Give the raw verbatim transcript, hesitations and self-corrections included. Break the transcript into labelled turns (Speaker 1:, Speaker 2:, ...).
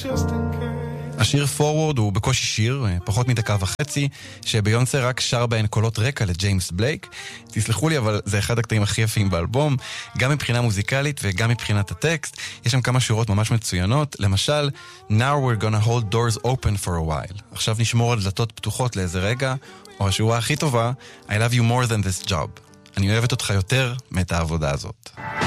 Speaker 1: השיר פורוורד הוא בקושי שיר, פחות מדקה וחצי, שביונסה רק שר בהן קולות רקע לג'יימס בלייק. תסלחו לי, אבל זה אחד הקטעים הכי יפים באלבום, גם מבחינה מוזיקלית וגם מבחינת הטקסט. יש שם כמה שורות ממש מצוינות, למשל, Now we're gonna hold doors open for a while. עכשיו נשמור על דלתות פתוחות לאיזה רגע, או השורה הכי טובה, I love you more than this job. אני אוהבת אותך יותר מאת העבודה הזאת.